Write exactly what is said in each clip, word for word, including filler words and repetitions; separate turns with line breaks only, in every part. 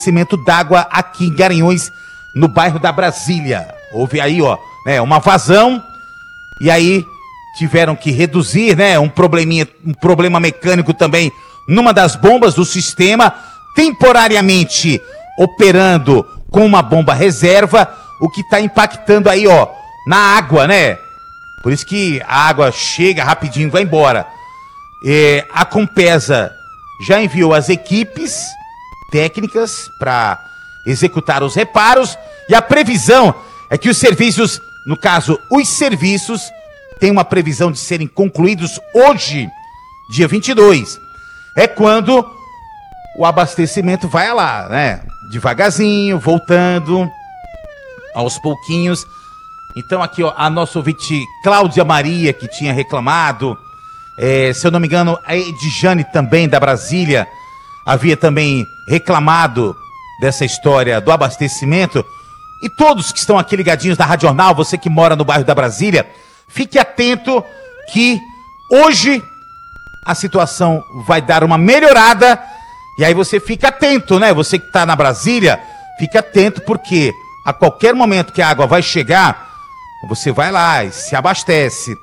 abastecimento d'água aqui em Garanhuns, no bairro da Brasília. Houve aí, ó, né, uma vazão e aí tiveram que reduzir, né, um probleminha, um problema mecânico também numa das bombas do sistema, temporariamente operando com uma bomba reserva, o que está impactando aí, ó, na água, né? Por isso que a água chega rapidinho e vai embora. É, a Compesa já enviou as equipes técnicas para executar os reparos e a previsão é que os serviços, no caso, os serviços, têm uma previsão de serem concluídos hoje, dia vinte e dois. É quando o abastecimento vai lá, né? Devagarzinho, voltando, aos pouquinhos. Então aqui, ó, a nossa ouvinte Cláudia Maria, que tinha reclamado, é, se eu não me engano, a Edjane também, da Brasília, havia também reclamado dessa história do abastecimento. E todos que estão aqui ligadinhos da Rádio Jornal, você que mora no bairro da Brasília, fique atento que hoje a situação vai dar uma melhorada. E aí você fica atento, né? Você que está na Brasília, fica atento porque a qualquer momento que a água vai chegar, você vai lá e se abastece.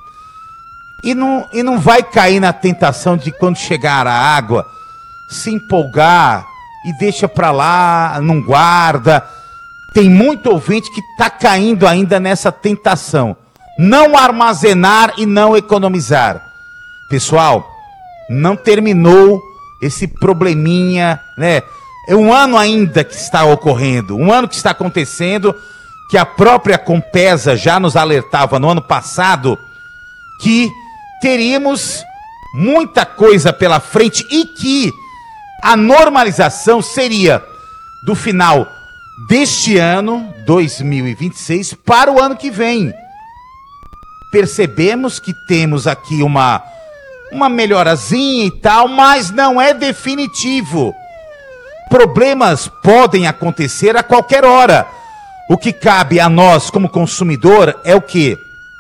E não, e não vai cair na tentação de, quando chegar a água, se empolgar e deixa pra lá, não guarda. Tem muito ouvinte que está caindo ainda nessa tentação. Não armazenar e não economizar. Pessoal, não terminou esse probleminha, né? É um ano ainda que está ocorrendo, um ano que está acontecendo, que a própria Compesa já nos alertava no ano passado, que teríamos muita coisa pela frente e que a normalização seria do final deste ano, dois mil e vinte e seis, para o ano que vem. Percebemos que temos aqui uma, uma melhorazinha e tal, mas não é definitivo. Problemas podem acontecer a qualquer hora. O que cabe a nós como consumidor é o quê?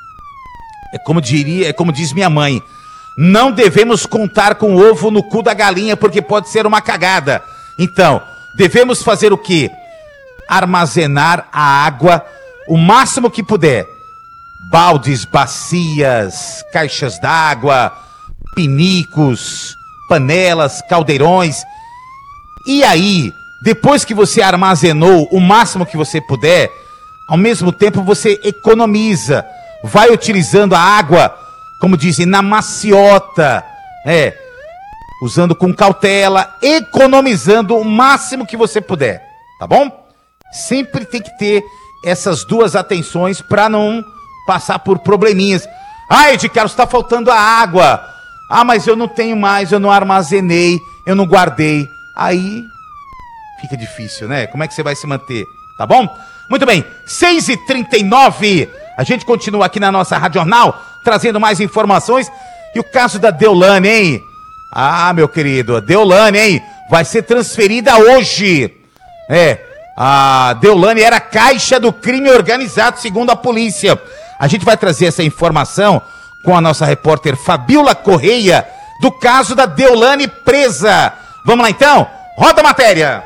É como diria, é como diz minha mãe, não devemos contar com o ovo no cu da galinha porque pode ser uma cagada. Então, devemos fazer o quê? Armazenar a água o máximo que puder. Baldes, bacias, caixas d'água, pinicos, panelas, caldeirões. E aí, depois que você armazenou o máximo que você puder, ao mesmo tempo você economiza. Vai utilizando a água, como dizem, na maciota, né? Usando com cautela, economizando o máximo que você puder, tá bom? Sempre tem que ter essas duas atenções para não passar por probleminhas. Ah, Ed Carlos, está faltando a água. Ah, mas eu não tenho mais, eu não armazenei, eu não guardei. Aí fica difícil, né? Como é que você vai se manter, tá bom? Muito bem, seis e trinta e nove, a gente continua aqui na nossa Rádio Jornal, trazendo mais informações. E o caso da Deolane, hein? Ah, meu querido, a Deolane, hein? Vai ser transferida hoje. É, a Deolane era caixa do crime organizado, segundo a polícia. A gente vai trazer essa informação com a nossa repórter Fabiola Correia, do caso da Deolane presa. Vamos lá então? Roda a matéria!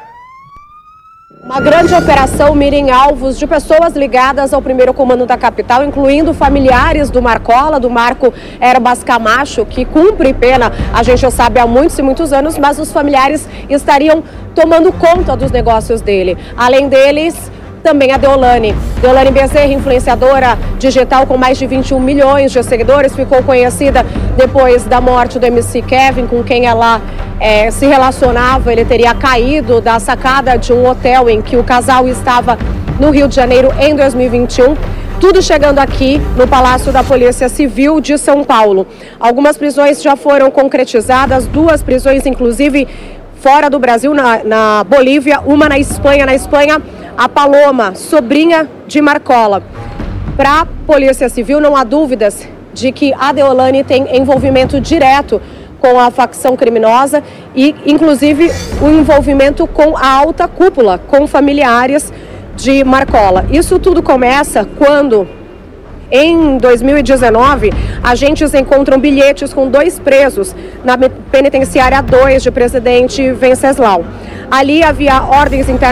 Uma grande operação mira em alvos de pessoas ligadas ao primeiro comando da capital, incluindo familiares do Marcola, do Marco Herbas Camacho, que cumpre pena, a gente já sabe, há muitos e muitos anos, mas os familiares estariam tomando conta dos negócios dele. Além deles, também a Deolane. Deolane Bezerra, influenciadora digital com mais de vinte e um milhões de seguidores, ficou conhecida depois da morte do M C Kevin, com quem ela é, se relacionava. Ele teria caído da sacada de um hotel em que o casal estava no Rio de Janeiro em dois mil e vinte e um. Tudo chegando aqui no Palácio da Polícia Civil de São Paulo. Algumas prisões já foram concretizadas, duas prisões inclusive fora do Brasil, na, na Bolívia, uma na Espanha. Na Espanha, a Paloma, sobrinha de Marcola. Para a Polícia Civil, não há dúvidas de que a Deolane tem envolvimento direto com a facção criminosa e, inclusive, o envolvimento com a alta cúpula, com familiares de Marcola. Isso tudo começa quando, em dois mil e dezenove, agentes encontram bilhetes com dois presos na penitenciária dois de Presidente Venceslau. Ali havia ordens internas